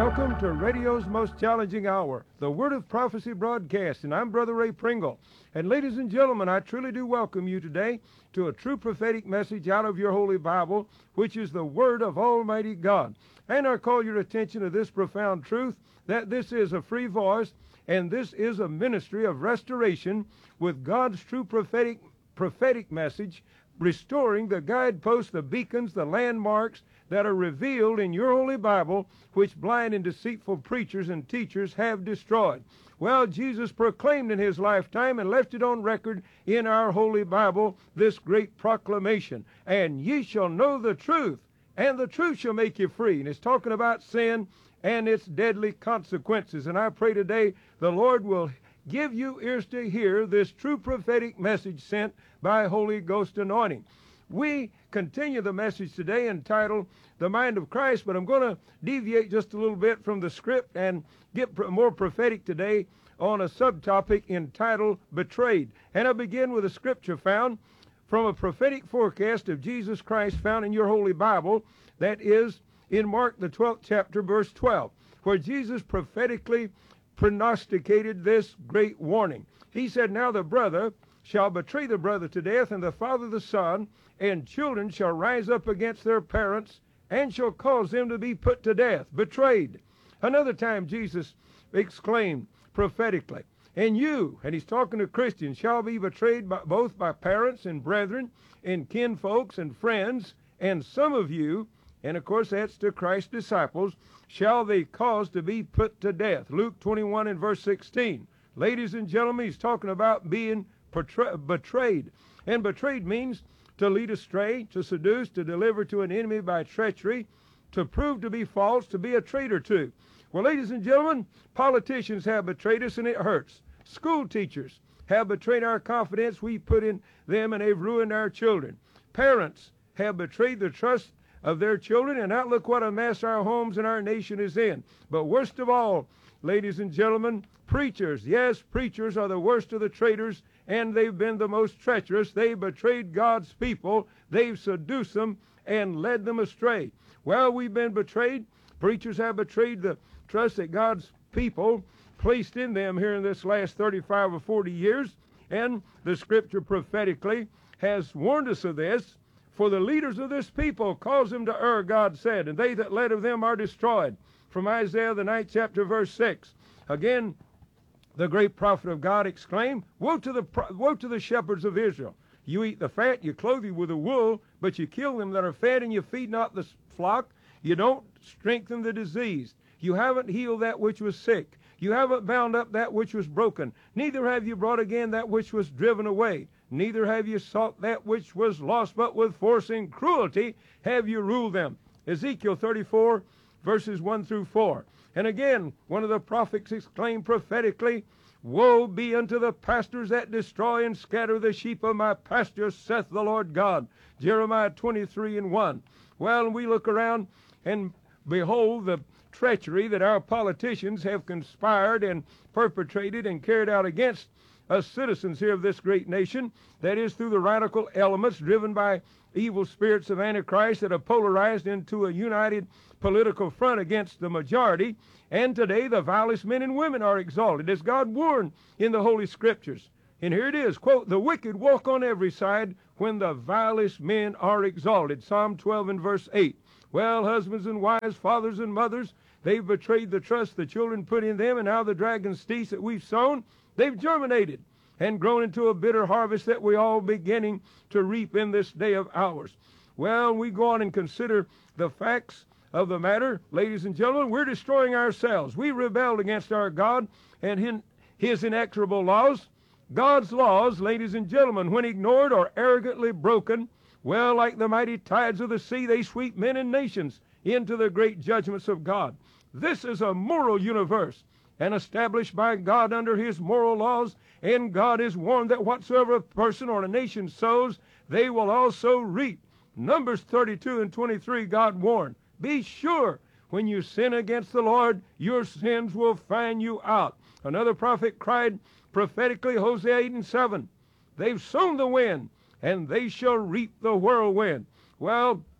Welcome to radio's most challenging hour, the Word of Prophecy broadcast, and I'm Brother Ray Pringle. And ladies and gentlemen, I truly do welcome you today to a true prophetic message out of your Holy Bible, which is the Word of Almighty God. And I call your attention to this profound truth, that this is a free voice, and this is a ministry of restoration with God's true prophetic message, restoring the guideposts, the beacons, the landmarks that are revealed in your Holy Bible, which blind and deceitful preachers and teachers have destroyed. Well, Jesus proclaimed in his lifetime and left it on record in our Holy Bible, this great proclamation, and ye shall know the truth, and the truth shall make you free. And it's talking about sin and its deadly consequences. And I pray today the Lord will give you ears to hear this true prophetic message sent by Holy Ghost anointing. We continue the message today entitled The Mind of Christ, but I'm going to deviate just a little bit from the script and get more prophetic today on a subtopic entitled Betrayed. And I'll begin with a scripture found from a prophetic forecast of Jesus Christ found in your Holy Bible, that is in Mark the 12th chapter, verse 12, where Jesus prophetically prognosticated this great warning. He said, now the brother shall betray the brother to death, and the father the son, and children shall rise up against their parents, and shall cause them to be put to death, betrayed. Another time Jesus exclaimed prophetically, and you, and he's talking to Christians, shall be betrayed both by parents and brethren, and kinfolks and friends, and some of you, and of course that's to Christ's disciples, shall they cause to be put to death. Luke 21 and verse 16. Ladies and gentlemen, he's talking about being betrayed. And betrayed means to lead astray, to seduce, to deliver to an enemy by treachery, to prove to be false, to be a traitor to. Well, ladies and gentlemen, politicians have betrayed us, and it hurts. School teachers have betrayed our confidence we put in them, and they've ruined our children. Parents have betrayed the trust of their children, and now look what a mess our homes and our nation is in. But worst of all, ladies and gentlemen, preachers. Yes, preachers are the worst of the traitors, and they've been the most treacherous. They've betrayed God's people. They've seduced them and led them astray. Well, we've been betrayed. Preachers have betrayed the trust that God's people placed in them here in this last 35 or 40 years. And the scripture prophetically has warned us of this. For the leaders of this people cause them to err, God said, and they that led of them are destroyed. From Isaiah the 9th chapter, verse 6. Again, the great prophet of God exclaimed, woe to the shepherds of Israel. You eat the fat, you clothe you with the wool, but you kill them that are fed, and you feed not the flock. You don't strengthen the diseased. You haven't healed that which was sick. You haven't bound up that which was broken. Neither have you brought again that which was driven away. Neither have you sought that which was lost, but with force and cruelty have you ruled them. Ezekiel 34, verses 1 through 4. And again, one of the prophets exclaimed prophetically, woe be unto the pastors that destroy and scatter the sheep of my pasture, saith the Lord God. Jeremiah 23 and 1. Well, we look around and behold the treachery that our politicians have conspired and perpetrated and carried out against us citizens here of this great nation. That is through the radical elements driven by evil spirits of Antichrist that are polarized into a united political front against the majority. And today the vilest men and women are exalted, as God warned in the Holy Scriptures. And here it is, quote, the wicked walk on every side when the vilest men are exalted. Psalm 12 and verse 8. Well, husbands and wives, fathers and mothers, they've betrayed the trust the children put in them, and now the dragon's teeth that we've sown, they've germinated and grown into a bitter harvest that we all beginning to reap in this day of ours. Well, we go on and consider the facts of the matter. Ladies and gentlemen, we're destroying ourselves. We rebelled against our God and his inexorable laws. God's laws, ladies and gentlemen, when ignored or arrogantly broken, well, like the mighty tides of the sea, they sweep men and nations into the great judgments of God. This is a moral universe, and established by God under his moral laws, and God is warned that whatsoever a person or a nation sows, they will also reap. Numbers 32 and 23, God warned, be sure when you sin against the Lord, your sins will find you out. Another prophet cried prophetically, Hosea 8 and 7, they've sown the wind, and they shall reap the whirlwind. Well,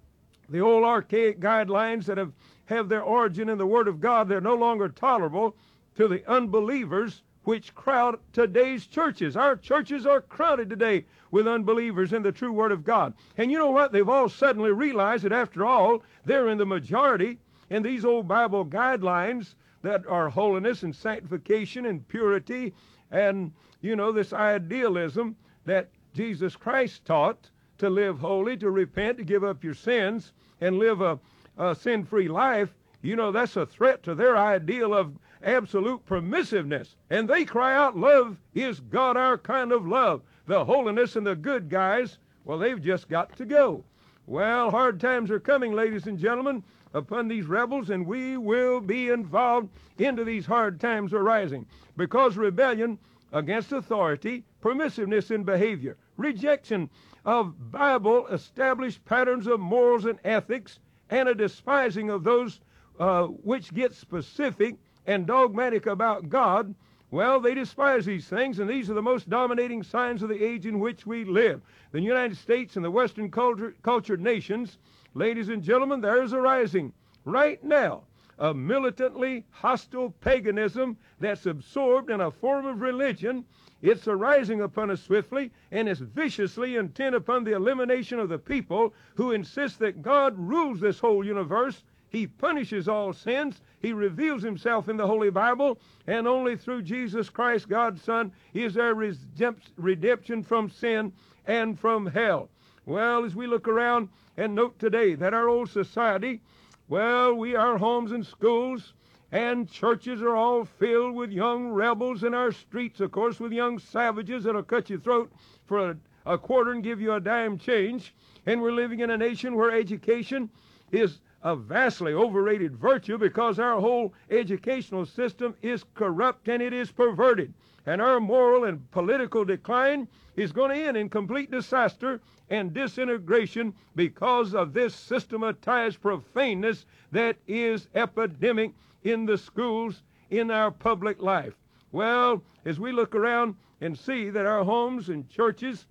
The old archaic guidelines that have their origin in the Word of God, they're no longer tolerable to the unbelievers which crowd today's churches. Our churches are crowded today with unbelievers in the true Word of God. And you know what? They've all suddenly realized that after all, they're in the majority, and these old Bible guidelines that are holiness and sanctification and purity and, this idealism that Jesus Christ taught to live holy, to repent, to give up your sins, and live a sin-free life, that's a threat to their ideal of absolute permissiveness. And they cry out, love is God, our kind of love. The holiness and the good guys, well, they've just got to go. Well, hard times are coming, ladies and gentlemen, upon these rebels, and we will be involved into these hard times arising, because rebellion against authority, permissiveness in behavior, rejection of Bible-established patterns of morals and ethics, and a despising of those which get specific and dogmatic about God, well, they despise these things, and these are the most dominating signs of the age in which we live. The United States and the Western cultured nations, ladies and gentlemen, there is arising right now a militantly hostile paganism that's absorbed in a form of religion. It's arising upon us swiftly and is viciously intent upon the elimination of the people who insist that God rules this whole universe. He punishes all sins. He reveals himself in the Holy Bible, and only through Jesus Christ, God's Son, is there redemption from sin and from hell. Well, as we look around and note today that our old society, well, our homes and schools and churches are all filled with young rebels, and our streets, of course, with young savages that'll cut your throat for a quarter and give you a dime change. And we're living in a nation where education is a vastly overrated virtue, because our whole educational system is corrupt and it is perverted. And our moral and political decline is going to end in complete disaster and disintegration because of this systematized profaneness that is epidemic in the schools, in our public life. Well, as we look around and see that our homes and churches,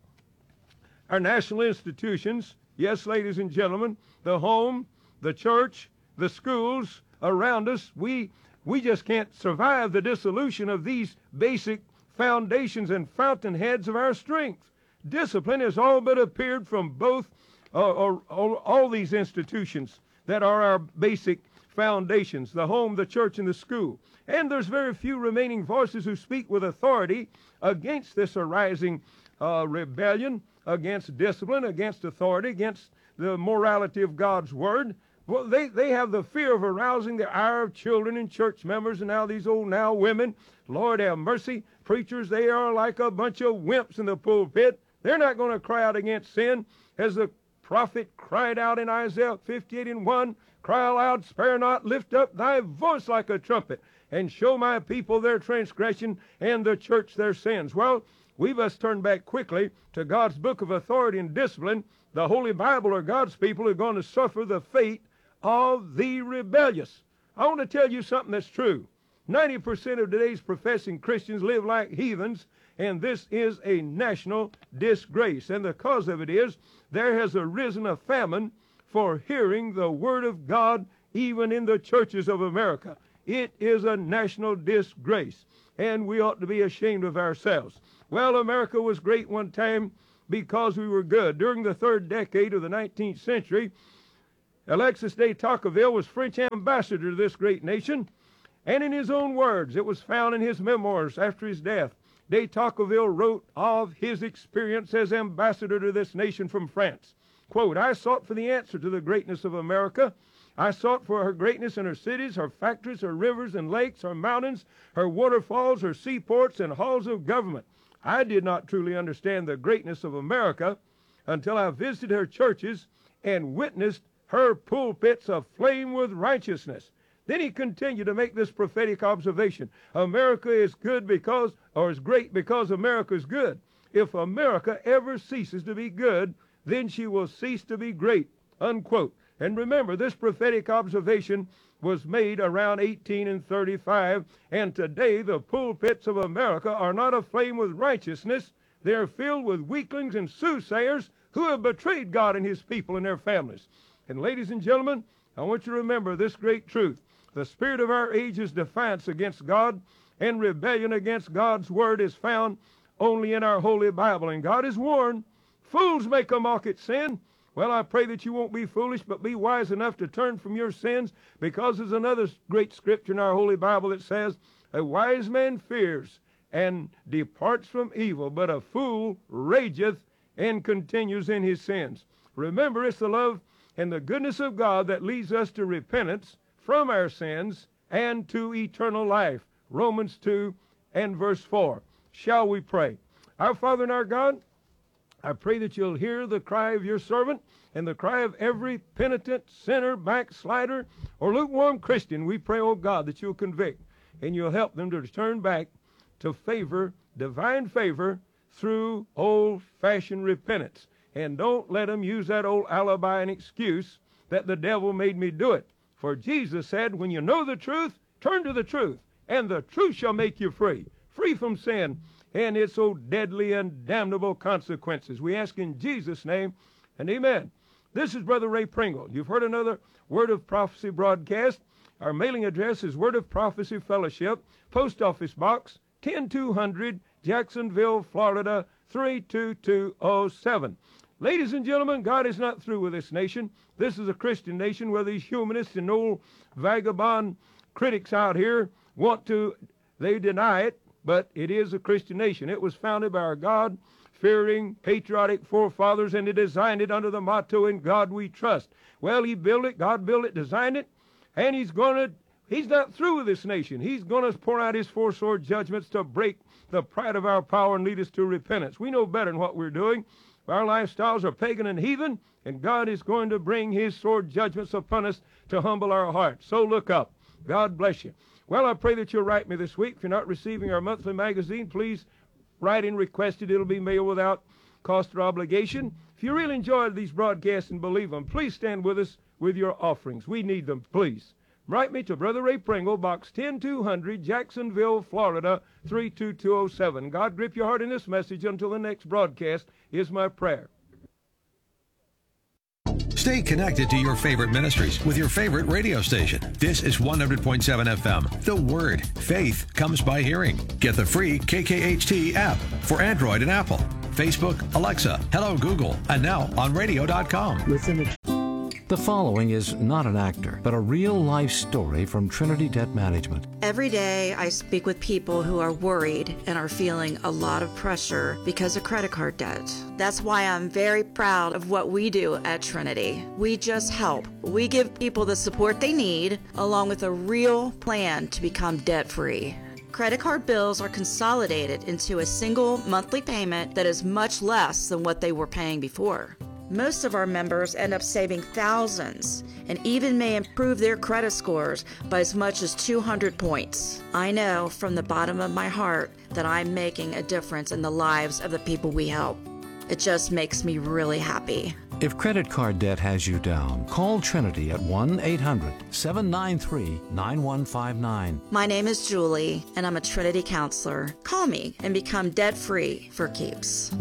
our national institutions, yes, ladies and gentlemen, the home, the church, the schools around us, we just can't survive the dissolution of these basic foundations and fountainheads of our strength. Discipline has all but appeared from both all these institutions that are our basic foundations, the home, the church, and the school. And there's very few remaining voices who speak with authority against this arising rebellion, against discipline, against authority, against the morality of God's Word. Well, they have the fear of arousing the ire of children and church members, and now these old women, Lord have mercy, preachers, they are like a bunch of wimps in the pulpit. They're not going to cry out against sin, as the prophet cried out in Isaiah 58:1, cry aloud, spare not, lift up thy voice like a trumpet, and show my people their transgression and the church their sins. Well, we must turn back quickly to God's book of authority and discipline. The Holy Bible, or God's people, are going to suffer the fate of the rebellious. I want to tell you something that's true. 90% of today's professing Christians live like heathens, and this is a national disgrace. And the cause of it is there has arisen a famine for hearing the Word of God, even in the churches of America. It is a national disgrace, and we ought to be ashamed of ourselves. Well, America was great one time because we were good. During the third decade of the 19th century, Alexis de Tocqueville was French ambassador to this great nation, and in his own words, it was found in his memoirs after his death, de Tocqueville wrote of his experience as ambassador to this nation from France. Quote, I sought for the answer to the greatness of America. I sought for her greatness in her cities, her factories, her rivers and lakes, her mountains, her waterfalls, her seaports, and halls of government. I did not truly understand the greatness of America until I visited her churches and witnessed her pulpits aflame with righteousness. Then he continued to make this prophetic observation. America is good because, or is great because America is good. If America ever ceases to be good, then she will cease to be great, unquote. And remember, this prophetic observation was made around 1835, and today the pulpits of America are not aflame with righteousness. They're filled with weaklings and soothsayers who have betrayed God and his people and their families. And ladies and gentlemen, I want you to remember this great truth. The spirit of our age is defiance against God, and rebellion against God's word is found only in our Holy Bible. And God has warned, fools make a mock at sin. Well, I pray that you won't be foolish, but be wise enough to turn from your sins, because there's another great scripture in our Holy Bible that says, a wise man fears and departs from evil, but a fool rageth and continues in his sins. Remember, it's the love and the goodness of God that leads us to repentance from our sins and to eternal life. Romans 2 and verse 4. Shall we pray? Our Father and our God, I pray that you'll hear the cry of your servant and the cry of every penitent, sinner, backslider, or lukewarm Christian. We pray, oh God, that you'll convict and you'll help them to turn back to favor, divine favor, through old-fashioned repentance. And don't let them use that old alibi and excuse that the devil made me do it. For Jesus said, when you know the truth, turn to the truth, and the truth shall make you free, free from sin and its so deadly and damnable consequences. We ask in Jesus' name, and amen. This is Brother Ray Pringle. You've heard another Word of Prophecy broadcast. Our mailing address is Word of Prophecy Fellowship, Post Office Box 10200, Jacksonville, Florida 32207. Ladies and gentlemen, God is not through with this nation. This is a Christian nation where these humanists and old vagabond critics out here they deny it, but it is a Christian nation. It was founded by our God-fearing, patriotic forefathers, and He designed it under the motto, in God we trust. Well, He built it, God built it, designed it, and He's not through with this nation. He's going to pour out His four-sword judgments to break the pride of our power and lead us to repentance. We know better than what we're doing. Our lifestyles are pagan and heathen, and God is going to bring His sword judgments upon us to humble our hearts. So look up. God bless you. Well, I pray that you'll write me this week. If you're not receiving our monthly magazine, please write and request it. It'll be mailed without cost or obligation. If you really enjoyed these broadcasts and believe them, please stand with us with your offerings. We need them, please. Write me to Brother Ray Pringle, Box 10200, Jacksonville, Florida 32207. God grip your heart in this message until the next broadcast is my prayer. Stay connected to your favorite ministries with your favorite radio station. This is 100.7 FM. The Word. Faith comes by hearing. Get the free KKHT app for Android and Apple. Facebook, Alexa, Hello Google, and now on radio.com. Listen to... The following is not an actor, but a real-life story from Trinity Debt Management. Every day I speak with people who are worried and are feeling a lot of pressure because of credit card debt. That's why I'm very proud of what we do at Trinity. We just help. We give people the support they need, along with a real plan to become debt-free. Credit card bills are consolidated into a single monthly payment that is much less than what they were paying before. Most of our members end up saving thousands and even may improve their credit scores by as much as 200 points. I know from the bottom of my heart that I'm making a difference in the lives of the people we help. It just makes me really happy. If credit card debt has you down, call Trinity at 1-800-793-9159. My name is Julie, and I'm a Trinity counselor. Call me and become debt-free for keeps.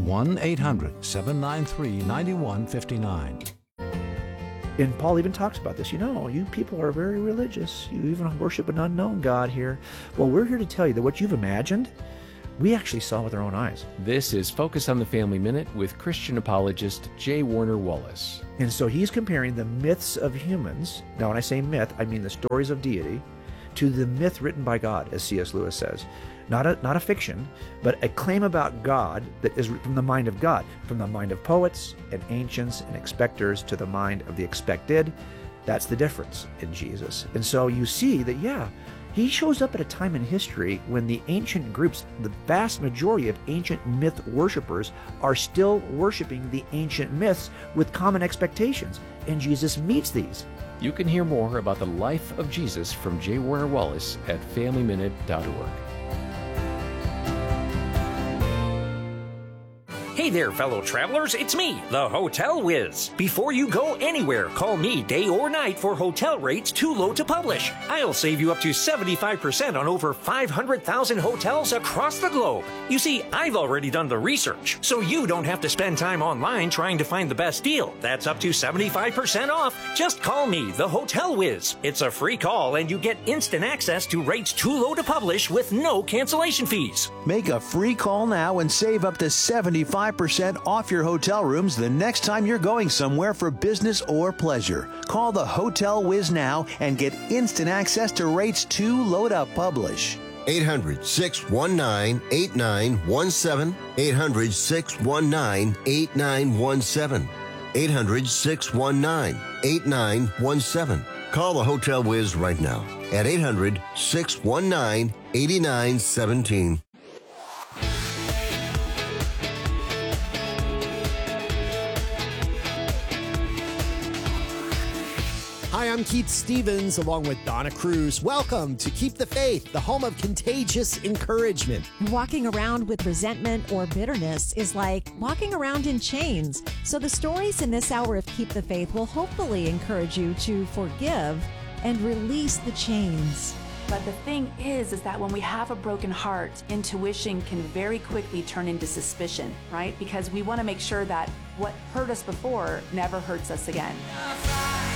1-800-793-9159. And Paul even talks about this. You people are very religious. You even worship an unknown God here. Well, we're here to tell you that what you've imagined, we actually saw with our own eyes. This is Focus on the Family Minute with Christian apologist J. Warner Wallace. And so he's comparing the myths of humans, now when I say myth, I mean the stories of deity, to the myth written by God, as C.S. Lewis says. Not a fiction, but a claim about God that is from the mind of God, from the mind of poets and ancients and expectors to the mind of the expected. That's the difference in Jesus. And so you see that, he shows up at a time in history when the ancient groups, the vast majority of ancient myth worshippers, are still worshiping the ancient myths with common expectations, and Jesus meets these. You can hear more about the life of Jesus from J. Warner Wallace at FamilyMinute.org. Hey Hey there, fellow travelers. It's me, the Hotel Whiz. Before you go anywhere, call me day or night for hotel rates too low to publish. I'll save you up to 75% on over 500,000 hotels across the globe. You see, I've already done the research, so you don't have to spend time online trying to find the best deal. That's up to 75% off. Just call me, the Hotel Whiz. It's a free call, and you get instant access to rates too low to publish with no cancellation fees. Make a free call now and save up to 75% off your hotel rooms the next time you're going somewhere for business or pleasure. Call the Hotel Whiz now and get instant access to rates too low to publish. 800-619-8917. 800-619-8917. 800-619-8917. Call the Hotel Whiz right now at 800-619-8917. Hi, I'm Keith Stevens along with Donna Cruz. Welcome to Keep the Faith, the home of contagious encouragement. Walking around with resentment or bitterness is like walking around in chains. So the stories in this hour of Keep the Faith will hopefully encourage you to forgive and release the chains. But the thing is that when we have a broken heart, intuition can very quickly turn into suspicion, right? Because we want to make sure that what hurt us before never hurts us again.